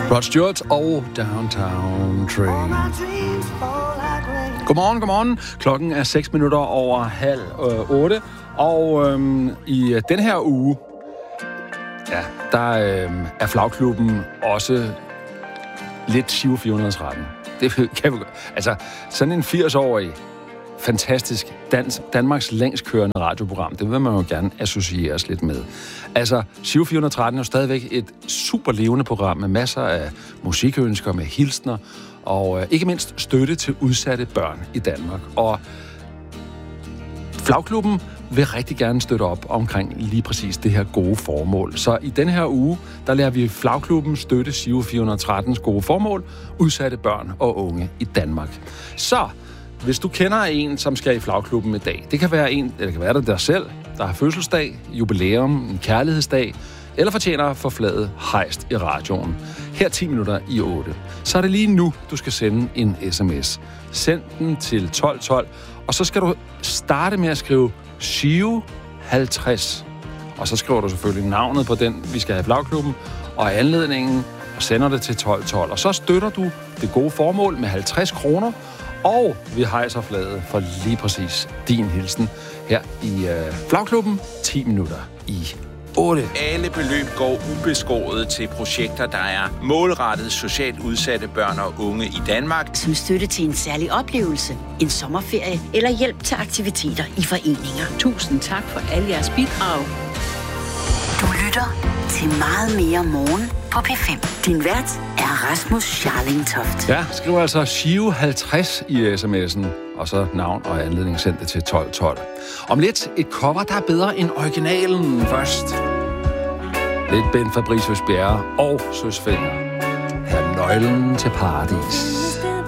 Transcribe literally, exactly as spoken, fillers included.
Rod Stewart og Downtown Train. Godmorgen, godmorgen. Klokken er seks minutter over halv øh, otte, og øhm, i den her uge, ja, der øhm, er flagklubben også lidt Giro fire hundrede og tretten. Det kan vi, altså, sådan en firs-årig, fantastisk dans, Danmarks længst kørende radioprogram, det vil man jo gerne associeres lidt med. Altså, Giro fire hundrede og tretten er jo stadigvæk et super levende program med masser af musikønsker, med hilsner, og øh, ikke mindst støtte til udsatte børn i Danmark. Og flagklubben vil rigtig gerne støtte op omkring lige præcis det her gode formål. Så i denne her uge, der lærer vi flagklubben støtte Giro fire hundrede og trettens gode formål, udsatte børn og unge i Danmark. Så hvis du kender en, som skal i flagklubben i dag, det kan være en, eller det kan være det der selv, der har fødselsdag, jubilæum, en kærlighedsdag, eller fortjener at få flaget hejst i radioen. Her ti minutter i otte. Så er det lige nu, du skal sende en sms. Send den til tolv tolv, og så skal du starte med at skrive Giro halvtreds. Og så skriver du selvfølgelig navnet på den, vi skal have i flagklubben, og anledningen, og sender det til tolv tolv. Og så støtter du det gode formål med halvtreds kroner, og vi hejser flaget for lige præcis din hilsen her i øh, flagklubben ti minutter i otte. Alle beløb går ubeskåret til projekter, der er målrettet socialt udsatte børn og unge i Danmark. Som støtte til en særlig oplevelse, en sommerferie eller hjælp til aktiviteter i foreninger. Tusind tak for alle jeres bidrag. Du lytter til Meget mere morgen på P fem. Din vært er Rasmus Scharling Toft. Ja, skriv altså Giro halvtreds i sms'en, og så navn og anledning send det til tolv tolv. Om lidt et cover, der er bedre end originalen først. Lidt Ben Fabricius Bjerre og Søs Fenger. Her er nøglen til paradis.